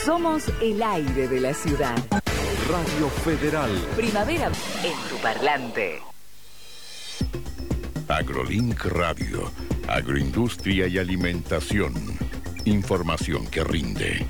Somos el aire de la ciudad. Radio Federal. Primavera en tu parlante. AgroLink Radio. Agroindustria y alimentación. Información que rinde.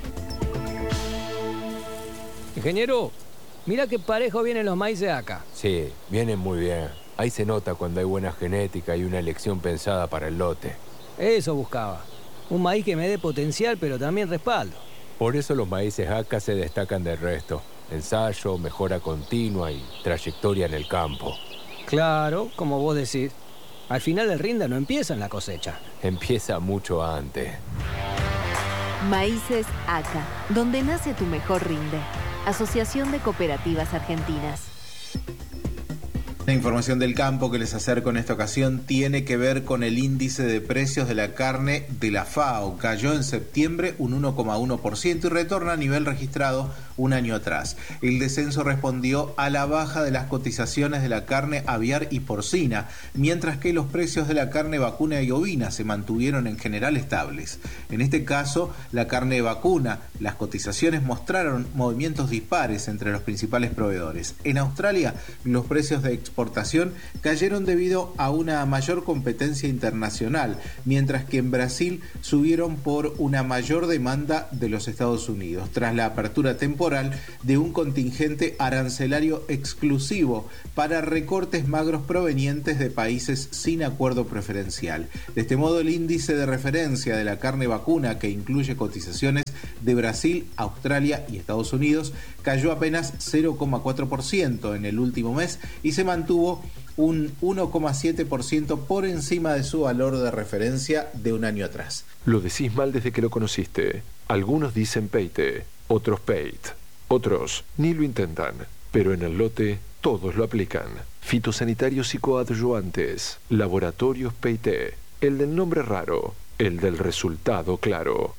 Ingeniero, mira qué parejo vienen los maíces acá. Sí, vienen muy bien. Ahí se nota cuando hay buena genética y una elección pensada para el lote. Eso buscaba. Un maíz que me dé potencial, pero también respaldo. Por eso los maíces acá se destacan del resto. Ensayo, mejora continua y trayectoria en el campo. Claro, como vos decís. Al final el rinde no empieza en la cosecha. Empieza mucho antes. Maíces ACA, donde nace tu mejor rinde. Asociación de Cooperativas Argentinas. La información del campo que les acerco en esta ocasión tiene que ver con el índice de precios de la carne de la FAO. Cayó en septiembre un 1,1% y retorna a nivel registrado un año atrás. El descenso respondió a la baja de las cotizaciones de la carne aviar y porcina, mientras que los precios de la carne vacuna y ovina se mantuvieron en general estables. En este caso, la carne vacuna, las cotizaciones mostraron movimientos dispares entre los principales proveedores. En Australia, los precios de exportación cayeron debido a una mayor competencia internacional, mientras que en Brasil subieron por una mayor demanda de los Estados Unidos, tras la apertura temporal de un contingente arancelario exclusivo para recortes magros provenientes de países sin acuerdo preferencial. De este modo, el índice de referencia de la carne vacuna, que incluye cotizaciones de Brasil, Australia y Estados Unidos, cayó apenas 0,4% en el último mes y se mantuvo un 1,7% por encima de su valor de referencia de un año atrás. Lo decís mal desde que lo conociste. Algunos dicen peite, otros peit, otros ni lo intentan, pero en el lote todos lo aplican. Fitosanitarios y coadyuvantes, Laboratorios Peite, el del nombre raro, el del resultado claro.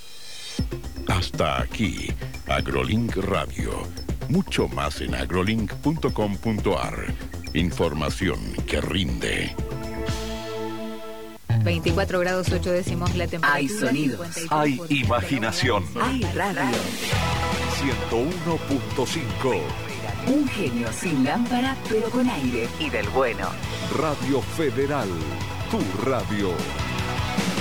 Hasta aquí, AgroLink Radio. Mucho más en agrolink.com.ar. Información que rinde. 24 grados 8 décimos la temperatura. Hay sonidos. Hay imaginación. Hay radio. 101.5. Un genio sin lámpara, pero con aire y del bueno. Radio Federal. Tu radio.